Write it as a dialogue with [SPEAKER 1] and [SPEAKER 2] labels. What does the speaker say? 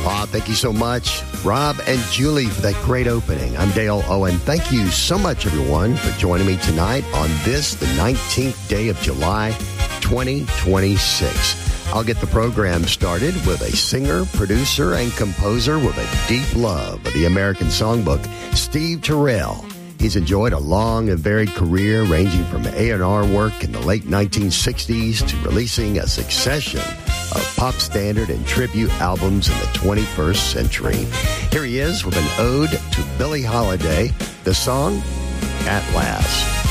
[SPEAKER 1] Aw, thank you so much, Rob and Julie, for that great opening. I'm Dale Owen. Thank you so much, everyone, for joining me tonight on this, the 19th day of July, 2026. I'll get the program started with a singer, producer, and composer with a deep love of the American songbook, Steve Terrell. He's enjoyed a long and varied career ranging from A&R work in the late 1960s to releasing a succession of pop standard and tribute albums in the 21st century. Here he is with an ode to Billie Holiday, the song, At Last.